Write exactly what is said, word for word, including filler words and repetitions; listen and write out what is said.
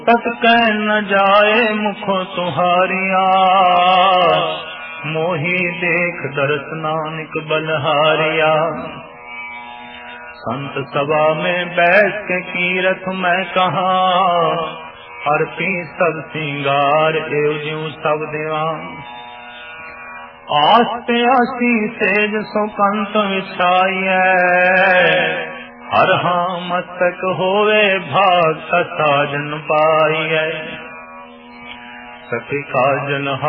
तत कह न जाए मुखो तुम्हारिया, मोही देख दरस नानक बलहारिया। संत सभा में बैठ के कीरत मैं कहा, हरती सब सिंगार एव ज्यों सब दीवान। आस पे आसी सेज सो कंत विछाइए, हर हाँ मस्तक होवे भाग साजन पाइए। सखी काजल